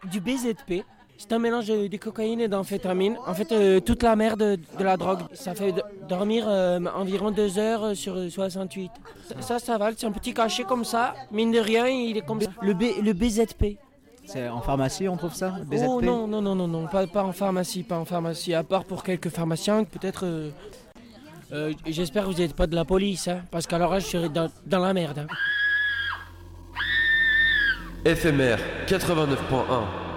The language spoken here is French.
du BZP. C'est un mélange de cocaïne et d'amphétamine. En fait, toute la merde de la drogue. Ça fait dormir environ 2 heures sur 68. Ça va, c'est un petit cachet comme ça. Mine de rien, il est comme ça. Le BZP. C'est en pharmacie, on trouve ça, BZP? Oh non, pas en pharmacie, à part pour quelques pharmaciens, peut-être... j'espère que vous n'êtes pas de la police, hein, parce qu'alors là, je serais dans la merde. Hein. FMR 89.1